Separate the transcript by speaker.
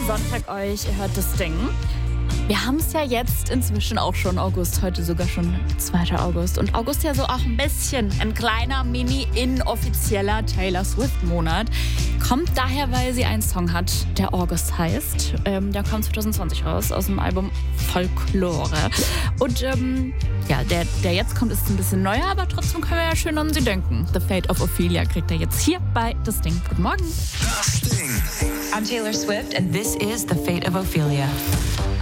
Speaker 1: Sonntag euch. Ihr hört das Ding. Wir haben es ja jetzt inzwischen auch schon August, heute sogar schon 2. August. Und August ja so auch ein bisschen ein kleiner, mini-inoffizieller Taylor Swift-Monat. Kommt daher, weil sie einen Song hat, der August heißt. Der kam 2020 raus, aus dem Album Folklore. Und der jetzt kommt, ist ein bisschen neuer, aber trotzdem können wir ja schön an sie denken. The Fate of Ophelia kriegt er jetzt hier bei Das Ding. Guten Morgen.
Speaker 2: Das Ding.
Speaker 3: I'm Taylor Swift and this is The Fate of Ophelia.